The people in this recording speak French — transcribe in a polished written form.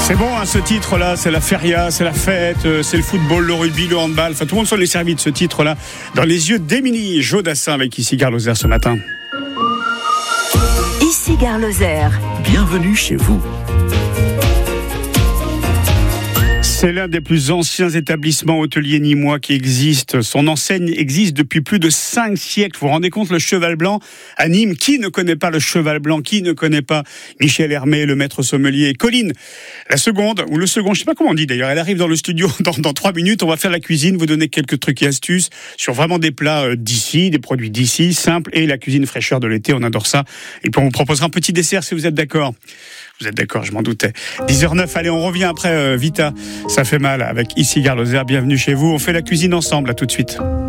C'est bon, hein, ce titre-là, c'est la feria, c'est la fête, c'est le football, le rugby, le handball. Enfin, tout le monde s'en est servi de ce titre-là dans les yeux d'Émilie Jodassin avec Ici Gare Lozère ce matin. Ici Gare Lozère. Bienvenue chez vous. C'est l'un des plus anciens établissements hôteliers nîmois qui existe. Son enseigne existe depuis plus de 5 siècles. Vous vous rendez compte, le Cheval Blanc à Nîmes. Qui ne connaît pas le Cheval Blanc? Qui ne connaît pas Michel Hermé, le maître sommelier? Colline, la seconde, ou le second, je ne sais pas comment on dit d'ailleurs. Elle arrive dans le studio dans 3 minutes. On va faire la cuisine, vous donner quelques trucs et astuces sur vraiment des plats d'ici, des produits d'ici, simples, et la cuisine fraîcheur de l'été. On adore ça. Et puis on vous proposera un petit dessert si vous êtes d'accord. Vous êtes d'accord, je m'en doutais. 10h09, allez, on revient après Vita. Ça fait mal avec Ici Gare Lozère. Bienvenue chez vous. On fait la cuisine ensemble, à tout de suite.